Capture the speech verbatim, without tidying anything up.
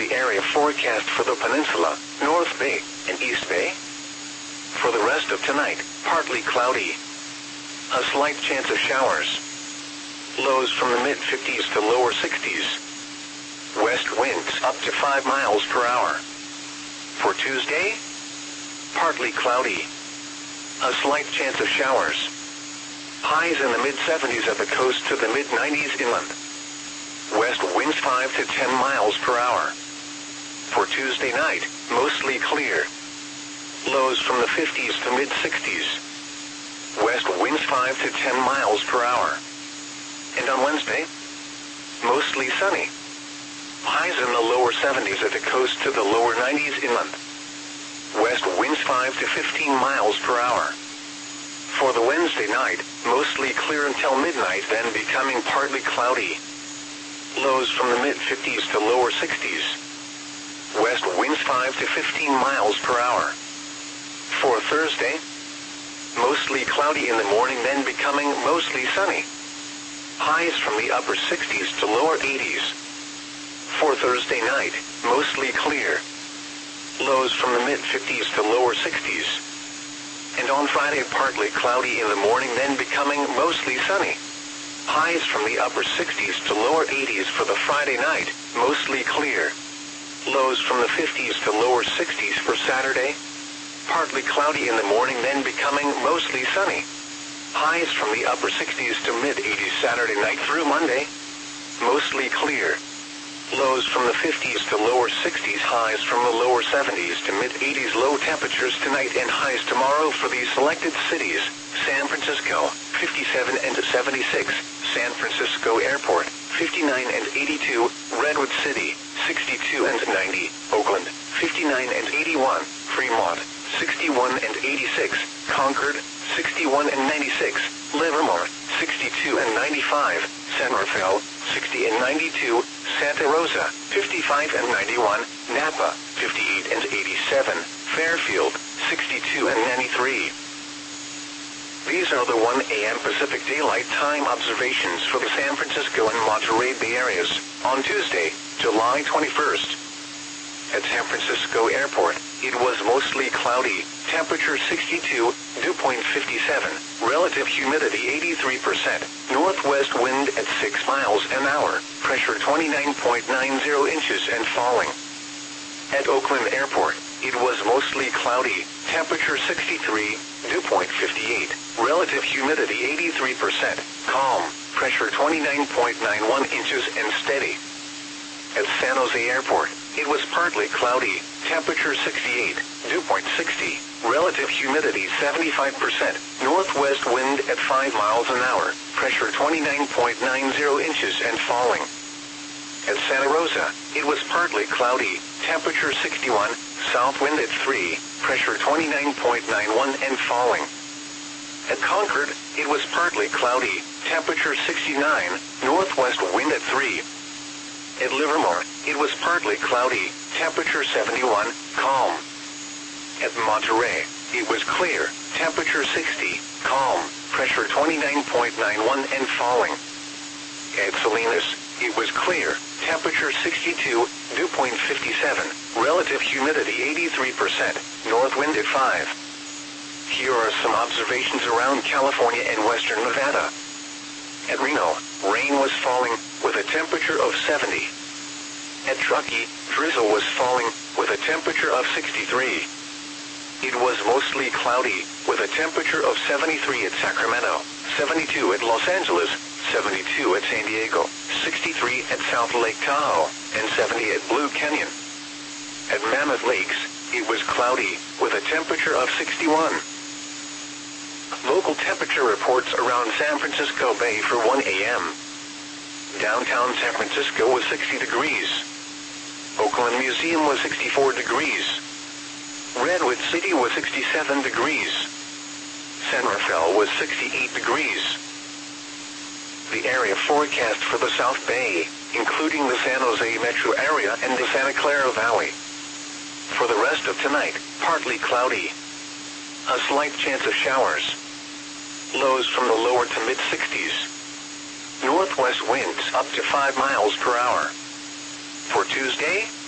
the area forecast for the peninsula, North Bay, and East Bay. For the rest of tonight, partly cloudy. A slight chance of showers. Lows from the mid fifties to lower sixties. West winds up to five miles per hour. For Tuesday, partly cloudy. A slight chance of showers. Highs in the mid seventies at the coast to the mid nineties inland. West winds five to ten miles per hour. For Tuesday night, mostly clear. Lows from the fifties to mid sixties. West winds five to ten miles per hour. And on Wednesday, mostly sunny. Highs in the lower seventies at the coast to the lower nineties inland. West winds five to fifteen miles per hour. For the Wednesday night, mostly clear until midnight, then becoming partly cloudy. Lows from the mid fifties to lower sixties. West winds five to fifteen miles per hour. For Thursday, mostly cloudy in the morning, then becoming mostly sunny. Highs from the upper sixties to lower eighties. For Thursday night, mostly clear. Lows from the mid fifties to lower sixties. And on Friday, partly cloudy in the morning, then becoming mostly sunny. Highs from the upper sixties to lower eighties for the Friday night, mostly clear. Lows from the fifties to lower sixties for Saturday. Partly cloudy in the morning, then becoming mostly sunny. Highs from the upper sixties to mid eighties Saturday night through Monday. Mostly clear. Lows from the fifties to lower sixties, highs from the lower seventies to mid eighties. Low temperatures tonight and highs tomorrow for these selected cities: San Francisco, fifty-seven and seventy-six, San Francisco Airport, fifty-nine and eighty-two, Redwood City, sixty-two and ninety, Oakland, fifty-nine and eighty-one, Fremont, sixty-one and eighty-six, Concord, sixty-one and ninety-six, Livermore, sixty-two and ninety-five, San Rafael, sixty and ninety-two, Santa Rosa, fifty-five and ninety-one, Napa, fifty-eight and eighty-seven, Fairfield, sixty-two and ninety-three. These are the one A M Pacific Daylight Time observations for the San Francisco and Monterey Bay areas on Tuesday, July twenty-first. At San Francisco Airport, it was mostly cloudy, temperature sixty-two, dew point fifty-seven, relative humidity eighty-three percent, northwest wind at six miles an hour, pressure twenty-nine point nine zero inches and falling. At Oakland Airport, it was mostly cloudy, temperature sixty-three, dew point fifty-eight, relative humidity eighty-three percent, calm, pressure twenty-nine point nine one inches and steady. At San Jose Airport, it was partly cloudy, temperature sixty-eight, dew point sixty, relative humidity seventy-five percent, northwest wind at five miles an hour, pressure twenty-nine point nine zero inches and falling. At Santa Rosa, it was partly cloudy, temperature sixty-one, south wind at three, pressure twenty-nine point nine one and falling. At Concord, it was partly cloudy, temperature sixty-nine, northwest wind at three. At Livermore, it was partly cloudy, temperature seventy-one, calm. At Monterey, it was clear, temperature sixty, calm, pressure twenty-nine point nine one and falling. At Salinas, it was clear, temperature sixty-two, dew point fifty-seven, relative humidity eighty-three percent, north wind at five. Here are some observations around California and western Nevada. At Reno, rain was falling, with a temperature of seventy. At Truckee, drizzle was falling, with a temperature of sixty-three. It was mostly cloudy, with a temperature of seventy-three at Sacramento, seventy-two at Los Angeles, seventy-two at San Diego, sixty-three at South Lake Tahoe, and seventy at Blue Canyon. At Mammoth Lakes, it was cloudy, with a temperature of sixty-one. Local temperature reports around San Francisco Bay for one A M Downtown San Francisco was sixty degrees. Oakland Museum was sixty-four degrees. Redwood City was sixty-seven degrees. San Rafael was sixty-eight degrees. The area forecast for the South Bay, including the San Jose metro area and the Santa Clara Valley. For the rest of tonight, partly cloudy. A slight chance of showers. Lows from the lower to mid sixties. Northwest winds up to five miles per hour. For Tuesday,